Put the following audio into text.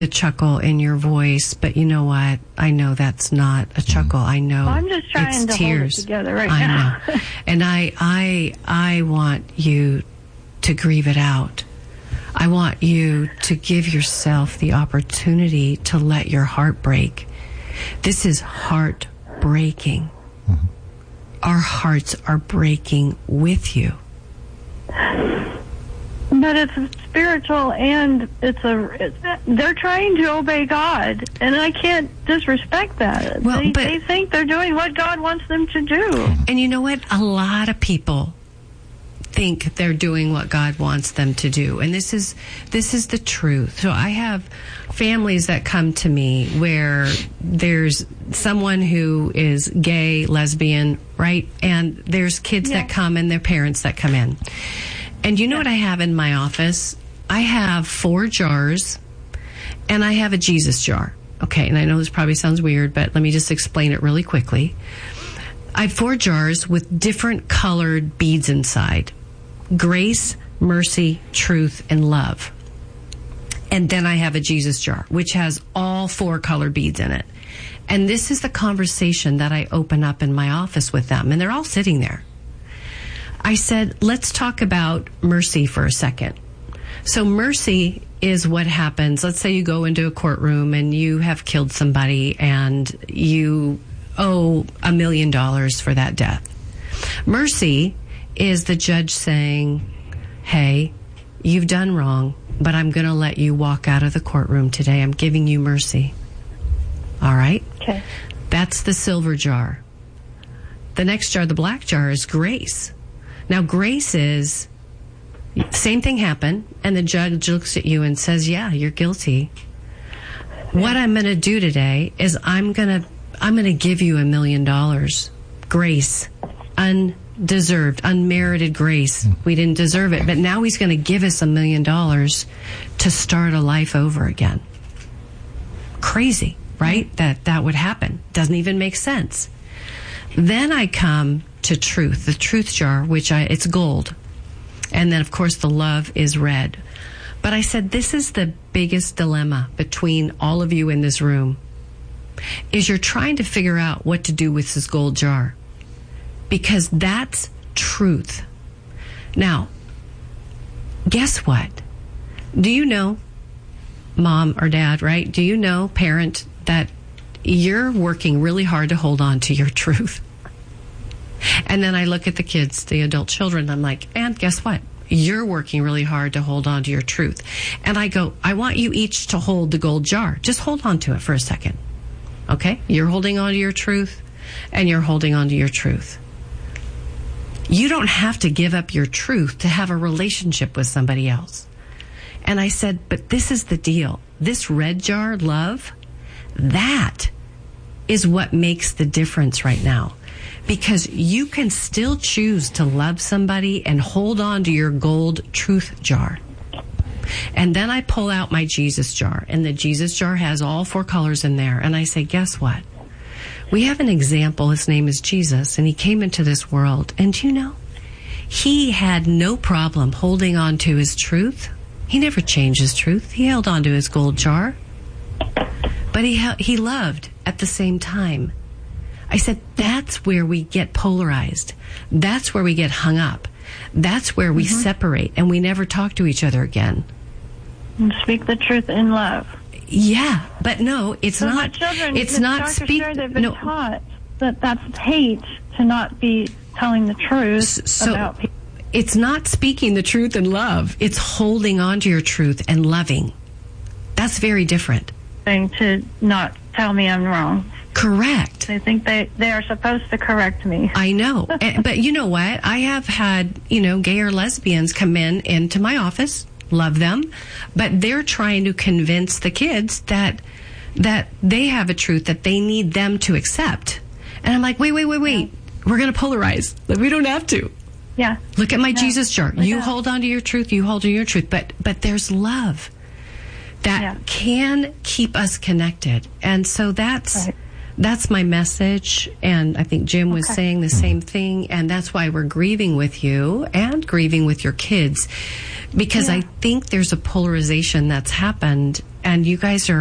a chuckle in your voice, but you know what? I know that's not a chuckle. I know I'm just trying to tears. hold it together right I now. know. And I want you to grieve it out. I want you to give yourself the opportunity to let your heart break. This is heartbreaking. Mm-hmm. Our hearts are breaking with you. But it's spiritual, and they're trying to obey God, and I can't disrespect that. Well, they think they're doing what God wants them to do. And you know what? A lot of people think they're doing what God wants them to do, and this is the truth. So I have families that come to me where there's someone who is gay, lesbian, right? And there's kids that come and their parents that come in. And you know what I have in my office? I have 4 jars, and I have a Jesus jar. Okay, and I know this probably sounds weird, but let me just explain it really quickly. I have 4 jars with different colored beads inside. Grace, mercy, truth, and love. And then I have a Jesus jar, which has all 4 colored beads in it. And this is the conversation that I open up in my office with them, and they're all sitting there. I said, let's talk about mercy for a second. So mercy is what happens. Let's say you go into a courtroom and you have killed somebody and you owe $1 million for that death. Mercy is the judge saying, hey, you've done wrong, but I'm going to let you walk out of the courtroom today. I'm giving you mercy. All right? Okay. That's the silver jar. The next jar, the black jar, is grace. Now, grace is, same thing happened, and the judge looks at you and says, yeah, you're guilty. What I'm going to do today is I'm going to give you $1 million. Grace. Undeserved, unmerited grace. We didn't deserve it, but now he's going to give us $1 million to start a life over again. Crazy, right? That would happen. Doesn't even make sense. Then I come to truth, the truth jar, which it's gold. And then, of course, the love is red. But I said, this is the biggest dilemma between all of you in this room, is you're trying to figure out what to do with this gold jar. Because that's truth. Now, guess what? Do you know, mom or dad, right? Do you know, parent, that you're working really hard to hold on to your truth? And then I look at the kids, the adult children, I'm like, and guess what? You're working really hard to hold on to your truth. And I go, I want you each to hold the gold jar. Just hold on to it for a second. Okay? You're holding on to your truth, and you're holding on to your truth. You don't have to give up your truth to have a relationship with somebody else. And I said, but this is the deal. This red jar, love, that is what makes the difference right now. Because you can still choose to love somebody and hold on to your gold truth jar. And then I pull out my Jesus jar, and the Jesus jar has all 4 colors in there. And I say, guess what? We have an example. His name is Jesus, and he came into this world. And you know, he had no problem holding on to his truth. He never changed his truth. He held on to his gold jar. But he loved at the same time. I said, that's where we get polarized. That's where we get hung up. That's where we separate, and we never talk to each other again. And speak the truth in love. Yeah, but no, it's so not. My children, it's not speak. They've been taught that that's hate to not be telling the truth about people. It's not speaking the truth in love. It's holding on to your truth and loving. That's very different. To not tell me I'm wrong. Correct. They think they are supposed to correct me. I know. But you know what? I have had, gay or lesbians come into my office, love them, but they're trying to convince the kids that they have a truth that they need them to accept. And I'm like, wait. Yeah. We're going to polarize. We don't have to. Yeah. Look at my Jesus jar. You hold on to your truth. You hold on to your truth. But there's love that can keep us connected. And so that's That's my message, and I think Jim was saying the same thing, and that's why we're grieving with you and grieving with your kids, because I think there's a polarization that's happened, and you guys are